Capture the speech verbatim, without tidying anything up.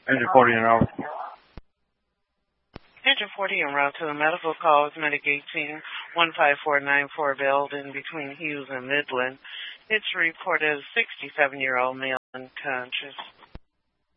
Engine forty en route. Engine forty en route to the medical call is Medic eighteen one five four nine four Belden between Hughes and Midland. It's reported a sixty-seven-year-old male unconscious.